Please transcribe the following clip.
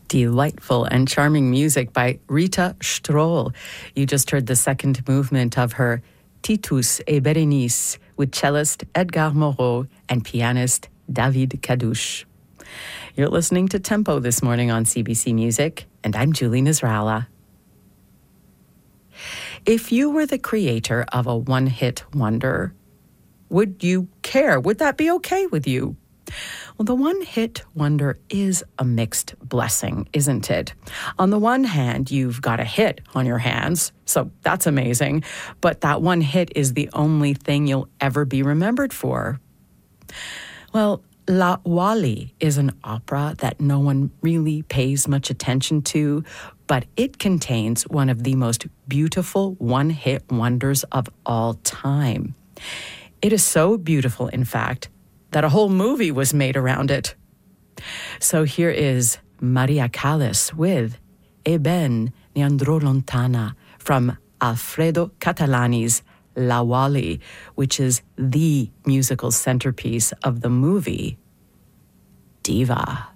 Delightful and charming music by Rita Stroll. You just heard the second movement of her Titus et Berenice with cellist Edgar Moreau and pianist David Kadouche. You're listening to Tempo this morning on CBC Music, and I'm Julie Nasrallah. If you were the creator of a one-hit wonder, would you care? Would that be okay with you? Well, the one-hit wonder is a mixed blessing, isn't it? On the one hand, you've got a hit on your hands, so that's amazing, but that one hit is the only thing you'll ever be remembered for. Well, La Wally is an opera that no one really pays much attention to, but it contains one of the most beautiful one-hit wonders of all time. It is so beautiful, in fact, that a whole movie was made around it. So here is Maria Callas with E ben ne andrò lontana from Alfredo Catalani's La Wally, which is the musical centerpiece of the movie Diva.